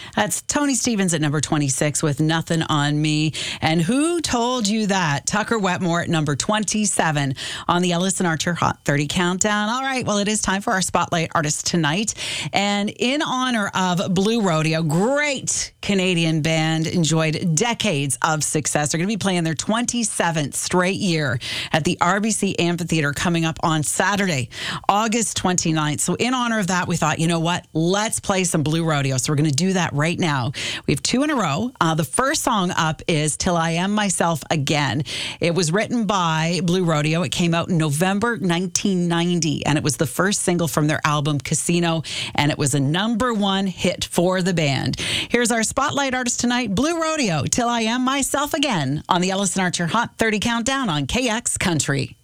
That's Tony Stevens at number 26 with Nothing on Me. And who told you that? Tucker Wetmore at number 27 on the Ellis and Archer Hot 30 Countdown. All right, well, it is time for our Spotlight Artist tonight. And in honor of Blue Rodeo, great Canadian band, enjoyed decades of success. They're going to be playing their 27th straight year at the RBC Amphitheater coming up on Saturday, August 29th. So in honor of that, we thought, you know what? Let's play some Blue Rodeo. So we're going to do that right now. We have two in a row. The first song up is Till I Am Myself Again. It was written by Blue Rodeo. It came out in November 1990, and it was the first single from their album Casino, and it was a #1 hit for the band. Here's our Spotlight Artist tonight, Blue Rodeo, Till I Am Myself Again, on the Ellis and Archer Hot 30 Countdown on KX Country.